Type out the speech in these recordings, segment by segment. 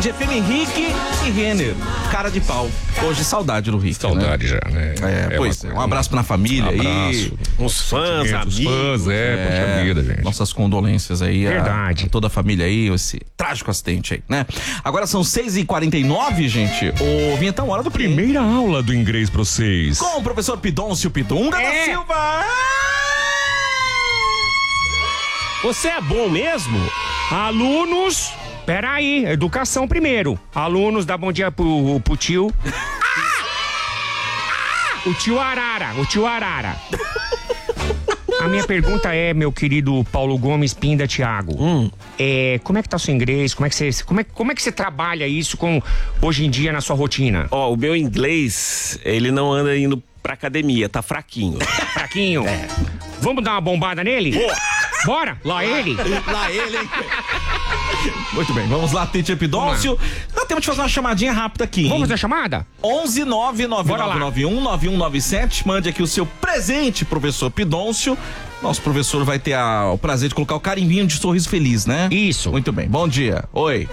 Band FM, Rick e Renner. Cara de pau. Hoje saudade do Rick. Saudade, né? Já, né? Pois é. Um abraço na família aí. Uns fãs, amigos. Fãs, poxa vida, gente. Nossas condolências aí. Verdade. A toda a família aí, esse trágico acidente aí, né? Agora são 6h49, gente. Ô, Vinhetão, hora do Primeira aula do inglês pra vocês. Com o professor Pidoncio Pidunga da Silva. Você é bom mesmo? Alunos... Peraí, educação primeiro. Alunos, dá bom dia pro tio. O tio Arara. A minha pergunta é, meu querido Paulo Gomes Pinda Thiago. Como é que tá o seu inglês? Como é que você trabalha isso hoje em dia na sua rotina? O meu inglês, ele não anda indo pra academia, tá fraquinho. Fraquinho? Vamos dar uma bombada nele? Bora! Lá ele! Lá ele, hein? Muito bem, vamos lá, Teacher Pidoncio. Nós temos que fazer uma chamadinha rápida aqui, hein? Vamos fazer a chamada? 11 99991 9197. Mande aqui o seu presente, professor Pidoncio. Nosso professor vai ter o prazer de colocar o carimbinho de sorriso feliz, né? Isso. Muito bem, bom dia. Oi.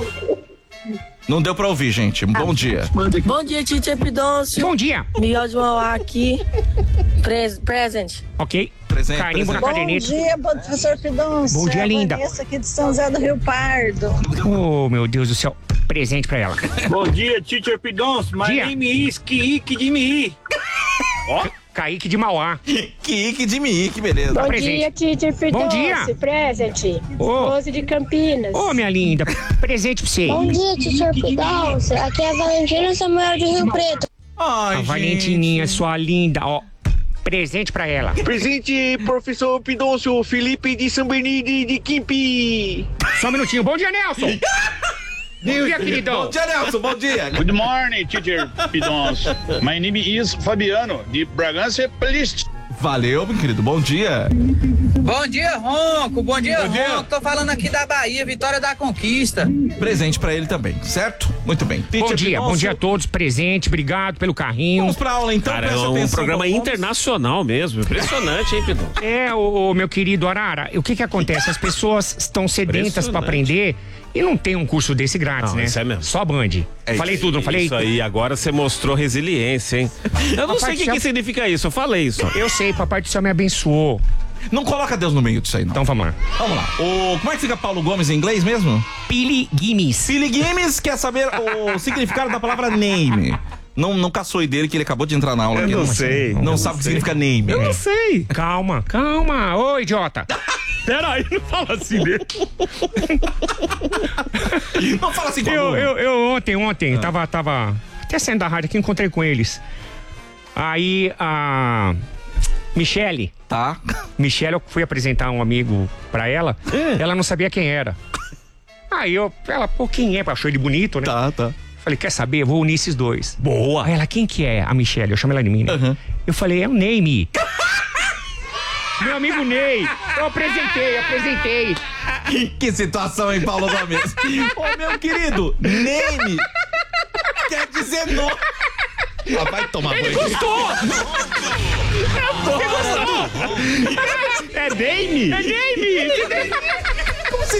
Não deu pra ouvir, gente. Bom dia. Bom dia, Teacher Pidoncio. Bom dia. Miguel de Mauá aqui. Present. Ok. Presente, Carimbo na Bom caderneta. dia, professor Pidoncio. Bom dia, linda. Vanessa aqui de São José do Rio Pardo. Oh, meu Deus do céu. Presente pra ela. Bom dia, Teacher Pidoncio. My Dia. name is Kiki de Mi. Kaique de Mauá. Kiki de Mi, que beleza. Bom Bom dia, Teacher Pidoncio. Bom dia. Presente. Ô. Rose de Campinas. Ô, minha linda. Presente pra você. Bom dia, Teacher Pidoncio. Aqui é a Valentina Samuel de Rio Preto. Ai, A Valentininha, sua linda. Ó, presente pra ela. Presente, professor Pidoncio. Felipe de São Bernardo de Quimpi. Só um minutinho. Bom dia, Nelson. Bom dia, queridão. Bom dia, Nelson. Bom dia. Good morning, Teacher Pidoncio. My name is Fabiano, de Bragança Paulista. Valeu, meu querido. Bom dia. Bom dia, Ronco. Bom dia, Ronco. Tô falando aqui da Bahia, Vitória da Conquista. Presente pra ele também, certo? Muito bem. Bom dia a todos. Presente. Obrigado pelo carrinho. Vamos pra aula, então. Cara, é Presta um atenção, programa vamos. internacional mesmo. Impressionante, hein, Pidoncio? Ô, meu querido Arara, o que acontece? As pessoas estão sedentas pra aprender e não tem um curso desse grátis, Não, né? isso é mesmo. Só Band. Falei tudo, não falei? Isso aí, agora você mostrou resiliência, hein? Eu não sei o que significa isso, eu falei isso. Eu sei, papai do céu me abençoou. Não coloca Deus no meio disso aí, não. Então vamos lá. Vamos lá. Como é que fica Paulo Gomes em inglês mesmo? Piligimes. Piligimes quer saber o significado da palavra name. Não caçou dele, que ele acabou de entrar na aula aqui. não sei. Não sabe o que significa name. Eu não sei. Calma. Ô, idiota. Peraí, não fala assim dele. Não fala assim com Eu ontem, tava até saindo da rádio aqui, encontrei com eles. Aí a Michele, eu fui apresentar um amigo pra ela, ela não sabia quem era. Aí ela, quem é? Achou ele bonito, né? Tá. Falei, quer saber? Eu vou unir esses dois. Boa. Aí ela, quem que é? A Michele, eu chamo ela de mim, né? Uhum. Eu falei, é o Ney. Meu amigo Ney. Eu apresentei. Que situação, hein, Paulo Gomes? Ô, meu querido, name quer dizer nome. Vai tomar banho. Gostou? Você gostou? É Dame?